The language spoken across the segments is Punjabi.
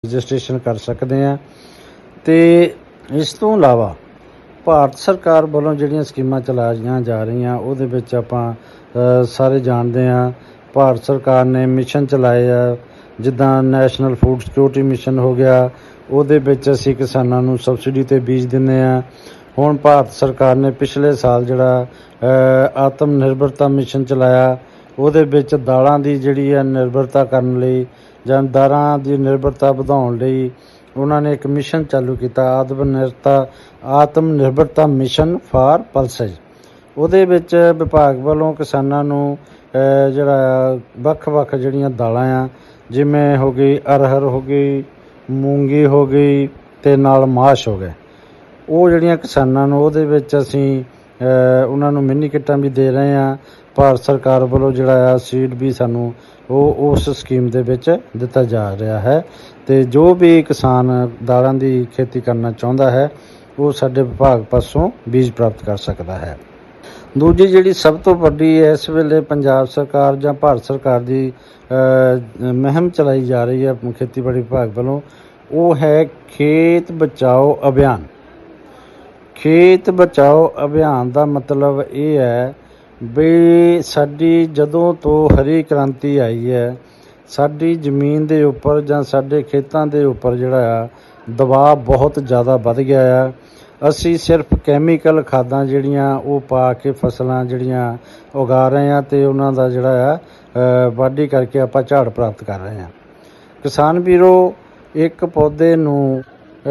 ਰਜਿਸਟ੍ਰੇਸ਼ਨ ਕਰ ਸਕਦੇ ਹਾਂ। ਅਤੇ ਇਸ ਤੋਂ ਇਲਾਵਾ ਭਾਰਤ ਸਰਕਾਰ ਵੱਲੋਂ ਜਿਹੜੀਆਂ ਸਕੀਮਾਂ ਚਲਾਈਆਂ ਜਾ ਰਹੀਆਂ ਉਹਦੇ ਵਿੱਚ ਆਪਾਂ ਸਾਰੇ ਜਾਣਦੇ ਹਾਂ। ਭਾਰਤ ਸਰਕਾਰ ਨੇ ਮਿਸ਼ਨ ਚਲਾਏ ਆ, ਜਿੱਦਾਂ ਨੈਸ਼ਨਲ ਫੂਡ ਸਿਕਿਉਰਿਟੀ ਮਿਸ਼ਨ ਹੋ ਗਿਆ, ਉਹਦੇ ਵਿੱਚ ਅਸੀਂ ਕਿਸਾਨਾਂ ਨੂੰ ਸਬਸਿਡੀ 'ਤੇ ਬੀਜ ਦਿੰਦੇ ਹਾਂ। ਹੁਣ ਭਾਰਤ ਸਰਕਾਰ ਨੇ ਪਿਛਲੇ ਸਾਲ ਜਿਹੜਾ ਆਤਮ ਨਿਰਭਰਤਾ ਮਿਸ਼ਨ ਚਲਾਇਆ, ਉਹਦੇ ਵਿੱਚ ਦਾਲਾਂ ਦੀ ਜਿਹੜੀ ਹੈ ਨਿਰਭਰਤਾ ਕਰਨ ਲਈ ਜਾਂ ਦਾਲਾਂ ਦੀ ਨਿਰਭਰਤਾ ਵਧਾਉਣ ਲਈ ਉਹਨਾਂ ਨੇ ਇੱਕ ਮਿਸ਼ਨ ਚਾਲੂ ਕੀਤਾ, ਆਤਮ ਨਿਰਭਰਤਾ ਮਿਸ਼ਨ ਫਾਰ ਪਲਸੇਜ। ਉਹਦੇ ਵਿੱਚ ਵਿਭਾਗ ਵੱਲੋਂ ਕਿਸਾਨਾਂ ਨੂੰ ਜਿਹੜਾ ਵੱਖ-ਵੱਖ ਜਿਹੜੀਆਂ ਦਾਲਾਂ ਆ, ਜਿਵੇਂ ਹੋ ਗਈ ਅਰਹਰ ਹੋ ਗਈ, ਮੂੰਗੀ ਹੋ ਗਈ ਅਤੇ ਨਾਲ ਮਾਸ਼ ਹੋ ਗਏ, ਉਹ ਜਿਹੜੀਆਂ ਕਿਸਾਨਾਂ ਨੂੰ ਉਹਦੇ ਵਿੱਚ ਅਸੀਂ ਉਹਨਾਂ ਨੂੰ ਮਿੰਨੀ ਕਿੱਟਾਂ ਵੀ ਦੇ ਰਹੇ ਹਾਂ। ਭਾਰਤ ਸਰਕਾਰ ਵੱਲੋਂ ਜਿਹੜਾ ਆ ਸੀਡ ਵੀ ਸਾਨੂੰ ਉਹ ਉਸ ਸਕੀਮ ਦੇ ਵਿੱਚ ਦਿੱਤਾ ਜਾ ਰਿਹਾ ਹੈ। ਅਤੇ ਜੋ ਵੀ ਕਿਸਾਨ ਦਾਲਾਂ ਦੀ ਖੇਤੀ ਕਰਨਾ ਚਾਹੁੰਦਾ ਹੈ ਉਹ ਸਾਡੇ ਵਿਭਾਗ ਪਾਸੋਂ ਬੀਜ ਪ੍ਰਾਪਤ ਕਰ ਸਕਦਾ ਹੈ। ਦੂਜੀ ਜਿਹੜੀ ਸਭ ਤੋਂ ਵੱਡੀ ਇਸ ਵੇਲੇ ਪੰਜਾਬ ਸਰਕਾਰ ਜਾਂ ਭਾਰਤ ਸਰਕਾਰ ਦੀ ਮੁਹਿੰਮ ਚਲਾਈ ਜਾ ਰਹੀ ਹੈ ਖੇਤੀਬਾੜੀ ਵਿਭਾਗ ਵੱਲੋਂ, ਉਹ ਹੈ ਖੇਤ ਬਚਾਓ ਅਭਿਆਨ। ਖੇਤ ਬਚਾਓ ਅਭਿਆਨ ਦਾ ਮਤਲਬ ਇਹ ਹੈ ਵੀ ਸਾਡੀ ਜਦੋਂ ਤੋਂ ਹਰੀ ਕ੍ਰਾਂਤੀ ਆਈ ਹੈ, ਸਾਡੀ ਜ਼ਮੀਨ ਦੇ ਉੱਪਰ ਜਾਂ ਸਾਡੇ ਖੇਤਾਂ ਦੇ ਉੱਪਰ ਜਿਹੜਾ ਆ ਦਬਾਅ ਬਹੁਤ ਜ਼ਿਆਦਾ ਵੱਧ ਗਿਆ ਆ। ਅਸੀਂ ਸਿਰਫ ਕੈਮੀਕਲ ਖਾਦਾਂ ਜਿਹੜੀਆਂ ਉਹ ਪਾ ਕੇ ਫਸਲਾਂ ਜਿਹੜੀਆਂ ਉਗਾ ਰਹੇ ਹਾਂ ਅਤੇ ਉਹਨਾਂ ਦਾ ਜਿਹੜਾ ਆ ਵਾਢੀ ਕਰਕੇ ਆਪਾਂ ਝਾੜ ਪ੍ਰਾਪਤ ਕਰ ਰਹੇ ਹਾਂ। ਕਿਸਾਨ ਵੀਰੋ, ਇੱਕ ਪੌਦੇ ਨੂੰ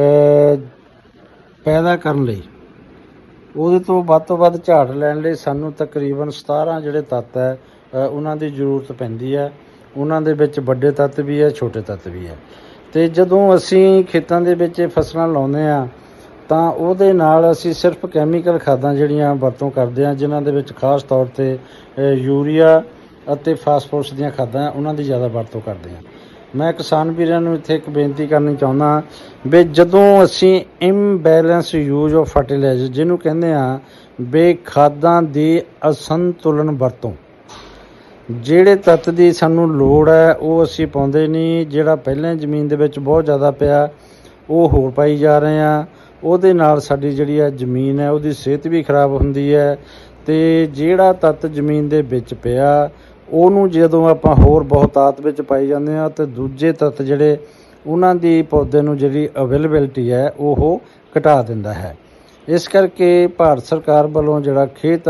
ਪੈਦਾ ਕਰਨ ਲਈ, ਉਹਦੇ ਤੋਂ ਵੱਧ ਝਾੜ ਲੈਣ ਲਈ ਸਾਨੂੰ ਤਕਰੀਬਨ 17 ਜਿਹੜੇ ਤੱਤ ਹੈ ਉਹਨਾਂ ਦੀ ਜ਼ਰੂਰਤ ਪੈਂਦੀ ਹੈ। ਉਹਨਾਂ ਦੇ ਵਿੱਚ ਵੱਡੇ ਤੱਤ ਵੀ ਹੈ, ਛੋਟੇ ਤੱਤ ਵੀ ਹੈ। ਅਤੇ ਜਦੋਂ ਅਸੀਂ ਖੇਤਾਂ ਦੇ ਵਿੱਚ ਫਸਲਾਂ ਲਾਉਂਦੇ ਹਾਂ ਤਾਂ ਉਹਦੇ ਨਾਲ ਅਸੀਂ ਸਿਰਫ ਕੈਮੀਕਲ ਖਾਦਾਂ ਜਿਹੜੀਆਂ ਵਰਤੋਂ ਕਰਦੇ ਹਾਂ, ਜਿਨ੍ਹਾਂ ਦੇ ਵਿੱਚ ਖਾਸ ਤੌਰ 'ਤੇ ਯੂਰੀਆ ਅਤੇ ਫਾਸਫੋਰਸ ਦੀਆਂ ਖਾਦਾਂ ਉਹਨਾਂ ਦੀ ਜ਼ਿਆਦਾ ਵਰਤੋਂ ਕਰਦੇ ਹਾਂ। ਮੈਂ ਕਿਸਾਨ ਵੀਰਾਂ ਨੂੰ ਇੱਥੇ ਇੱਕ ਬੇਨਤੀ ਕਰਨੀ ਚਾਹੁੰਦਾ ਵੀ ਜਦੋਂ ਅਸੀਂ ਇੰਬੈਲੈਂਸ ਯੂਜ਼ ਆਫ ਫਰਟੀਲਾਈਜ਼ਰ, ਜਿਹਨੂੰ ਕਹਿੰਦੇ ਹਾਂ ਵੀ ਖਾਦਾਂ ਦੀ ਅਸੰਤੁਲਨ ਵਰਤੋਂ, ਜਿਹੜੇ ਤੱਤ ਦੀ ਸਾਨੂੰ ਲੋੜ ਹੈ ਉਹ ਅਸੀਂ ਪਾਉਂਦੇ ਨਹੀਂ, ਜਿਹੜਾ ਪਹਿਲਾਂ ਜ਼ਮੀਨ ਦੇ ਵਿੱਚ ਬਹੁਤ ਜ਼ਿਆਦਾ ਪਿਆ ਉਹ ਹੋਰ ਪਾਈ ਜਾ ਰਹੇ ਹਾਂ। ਉਹਦੇ ਨਾਲ ਸਾਡੀ ਜਿਹੜੀ ਹੈ ਜ਼ਮੀਨ ਹੈ ਉਹਦੀ ਸਿਹਤ ਵੀ ਖਰਾਬ ਹੁੰਦੀ ਹੈ। ਅਤੇ ਜਿਹੜਾ ਤੱਤ ਜ਼ਮੀਨ ਦੇ ਵਿੱਚ ਪਿਆ ਉਹਨੂੰ ਜਦੋਂ ਆਪਾਂ ਹੋਰ ਬਹੁਤਾਤ ਵਿੱਚ ਪਾਈ ਜਾਂਦੇ ਹਾਂ ਅਤੇ ਦੂਜੇ ਤੱਤ ਜਿਹੜੇ ਉਹਨਾਂ ਦੀ ਪੌਦੇ ਨੂੰ ਜਿਹੜੀ ਅਵੇਲੇਬਿਲਿਟੀ ਹੈ ਉਹ ਘਟਾ ਦਿੰਦਾ ਹੈ। ਇਸ ਕਰਕੇ ਭਾਰਤ ਸਰਕਾਰ ਵੱਲੋਂ ਜਿਹੜਾ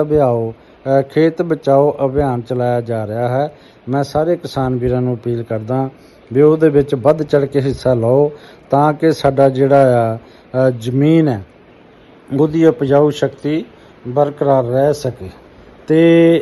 ਖੇਤ ਬਚਾਓ ਅਭਿਆਨ ਚਲਾਇਆ ਜਾ ਰਿਹਾ ਹੈ, ਮੈਂ ਸਾਰੇ ਕਿਸਾਨ ਵੀਰਾਂ ਨੂੰ ਅਪੀਲ ਕਰਦਾ ਵੀ ਉਹਦੇ ਵਿੱਚ ਵੱਧ ਚੜ੍ਹ ਕੇ ਹਿੱਸਾ ਲਓ ਤਾਂ ਕਿ ਸਾਡਾ ਜਿਹੜਾ ਆ ਜ਼ਮੀਨ ਹੈ ਉਹਦੀ ਉਪਜਾਊ ਸ਼ਕਤੀ ਬਰਕਰਾਰ ਰਹਿ ਸਕੇ। ਅਤੇ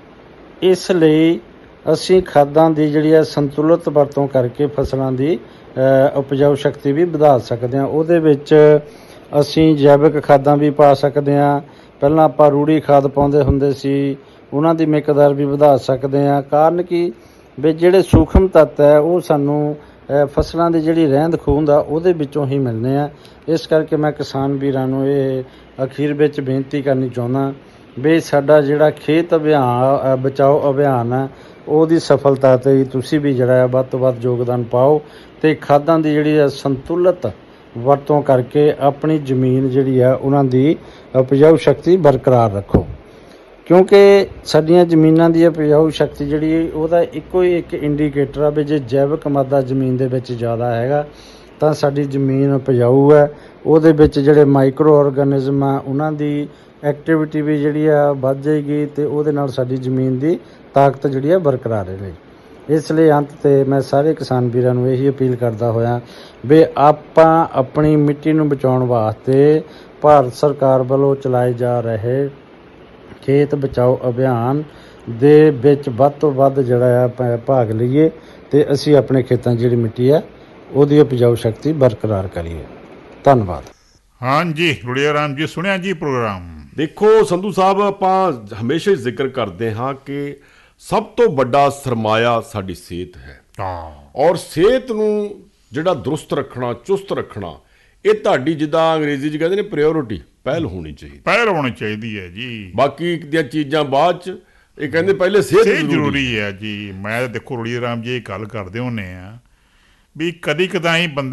ਇਸ ਲਈ ਅਸੀਂ ਖਾਦਾਂ ਦੀ ਜਿਹੜੀ ਹੈ ਸੰਤੁਲਿਤ ਵਰਤੋਂ ਕਰਕੇ ਫਸਲਾਂ ਦੀ ਉਪਜਾਊ ਸ਼ਕਤੀ ਵੀ ਵਧਾ ਸਕਦੇ ਹਾਂ। ਉਹਦੇ ਵਿੱਚ ਅਸੀਂ ਜੈਵਿਕ ਖਾਦਾਂ ਵੀ ਪਾ ਸਕਦੇ ਹਾਂ। ਪਹਿਲਾਂ ਆਪਾਂ ਰੂੜੀ ਖਾਦ ਪਾਉਂਦੇ ਹੁੰਦੇ ਸੀ, ਉਹਨਾਂ ਦੀ ਮਿਕਦਾਰ ਵੀ ਵਧਾ ਸਕਦੇ ਹਾਂ। ਕਾਰਨ ਕੀ ਵੀ ਜਿਹੜੇ ਸੂਖਮ ਤੱਤ ਹੈ ਉਹ ਸਾਨੂੰ ਫਸਲਾਂ ਦੀ ਜਿਹੜੀ ਰਹਿੰਦ ਖੂੰਹਦ ਆ ਉਹਦੇ ਵਿੱਚੋਂ ਹੀ ਮਿਲਣੇ ਆ। ਇਸ ਕਰਕੇ ਮੈਂ ਕਿਸਾਨ ਵੀਰਾਂ ਨੂੰ ਇਹ ਅਖੀਰ ਵਿੱਚ ਬੇਨਤੀ ਕਰਨੀ ਚਾਹੁੰਦਾ ਵੀ ਸਾਡਾ ਜਿਹੜਾ ਖੇਤ ਬਚਾਓ ਅਭਿਆਨ ਹੈ ਉਹਦੀ ਸਫਲਤਾ 'ਤੇ ਤੁਸੀਂ ਵੀ ਜਿਹੜਾ ਹੈ ਵੱਧ ਤੋਂ ਵੱਧ ਯੋਗਦਾਨ ਪਾਓ ਅਤੇ ਖਾਦਾਂ ਦੀ ਜਿਹੜੀ ਹੈ ਸੰਤੁਲਿਤ ਵਰਤੋਂ ਕਰਕੇ ਆਪਣੀ ਜ਼ਮੀਨ ਜਿਹੜੀ ਆ ਉਹਨਾਂ ਦੀ ਉਪਜਾਊ ਸ਼ਕਤੀ ਬਰਕਰਾਰ ਰੱਖੋ। ਕਿਉਂਕਿ ਸਾਡੀਆਂ ਜ਼ਮੀਨਾਂ ਦੀ ਉਪਜਾਊ ਸ਼ਕਤੀ ਜਿਹੜੀ ਉਹਦਾ ਇੱਕੋ ਹੀ ਇੱਕ ਇੰਡੀਕੇਟਰ ਆ ਵੀ ਜੇ ਜੈਵਿਕ ਮਾਦਾ ਜ਼ਮੀਨ ਦੇ ਵਿੱਚ ਜ਼ਿਆਦਾ ਹੈਗਾ ਤਾਂ ਸਾਡੀ ਜ਼ਮੀਨ ਉਪਜਾਊ ਹੈ। ਉਹਦੇ ਵਿੱਚ ਜਿਹੜੇ ਮਾਈਕਰੋ ਆਰਗੈਨਿਜ਼ਮ ਆ ਉਹਨਾਂ ਦੀ ਐਕਟੀਵਿਟੀ ਵੀ ਜਿਹੜੀ ਆ ਵੱਧ ਜਾਏਗੀ ਅਤੇ ਉਹਦੇ ਨਾਲ ਸਾਡੀ ਜ਼ਮੀਨ ਦੀ ਤਾਕਤ ਜਿਹੜੀ ਆ ਬਰਕਰਾਰ ਰਹੇਗੀ। ਇਸ ਲਈ ਅੰਤ 'ਤੇ ਮੈਂ ਸਾਰੇ ਕਿਸਾਨ ਵੀਰਾਂ ਨੂੰ ਇਹੀ ਅਪੀਲ ਕਰਦਾ ਹੋਇਆ ਵੀ ਆਪਾਂ ਆਪਣੀ ਮਿੱਟੀ ਨੂੰ ਬਚਾਉਣ ਵਾਸਤੇ ਭਾਰਤ ਸਰਕਾਰ ਵੱਲੋਂ ਚਲਾਏ ਜਾ ਰਹੇ ਖੇਤ ਬਚਾਓ ਅਭਿਆਨ ਦੇ ਵਿੱਚ ਵੱਧ ਤੋਂ ਵੱਧ ਜਿਹੜਾ ਆ ਭਾਗ ਲਈਏ ਅਤੇ ਅਸੀਂ ਆਪਣੇ ਖੇਤਾਂ 'ਚ ਜਿਹੜੀ ਮਿੱਟੀ ਆ ਉਹਦੀ ਉਪਜਾਊ ਸ਼ਕਤੀ ਬਰਕਰਾਰ ਕਰੀਏ। ਧੰਨਵਾਦ। ਹਾਂਜੀ ਰੁੜੀਆ ਰਾਮ ਜੀ, ਸੁਣਿਆ ਜੀ ਪ੍ਰੋਗਰਾਮ। ਦੇਖੋ ਸੰਧੂ ਸਾਹਿਬ, ਆਪਾਂ ਹਮੇਸ਼ਾ ਹੀ ਜ਼ਿਕਰ ਕਰਦੇ ਹਾਂ ਕਿ ਸਭ ਤੋਂ ਵੱਡਾ ਸਰਮਾਇਆ ਸਾਡੀ ਸਿਹਤ ਹੈ। ਔਰ ਸਿਹਤ ਨੂੰ ਜਿਹੜਾ ਦਰੁਸਤ ਰੱਖਣਾ, ਚੁਸਤ ਰੱਖਣਾ, ਇਹ ਤੁਹਾਡੀ ਜਿੱਦਾਂ ਅੰਗਰੇਜ਼ੀ 'ਚ ਕਹਿੰਦੇ ਨੇ ਪ੍ਰਾਇਓਰਿਟੀ, ਪਹਿਲ ਹੋਣੀ ਚਾਹੀਦੀ ਹੈ ਜੀ। ਬਾਕੀ ਦੀਆਂ ਚੀਜ਼ਾਂ ਬਾਅਦ 'ਚ, ਇਹ ਕਹਿੰਦੇ ਪਹਿਲੇ ਸਿਹਤ ਜ਼ਰੂਰੀ ਹੈ ਜੀ। ਮੈਂ ਦੇਖੋ ਰੁੜੀਆ ਰਾਮ ਜੀ ਇਹ ਗੱਲ ਕਰਦੇ ਹੁੰਦੇ ਆ ਵੀ ਕਦੀ ਕਦਾਈ ਬੰਦੇ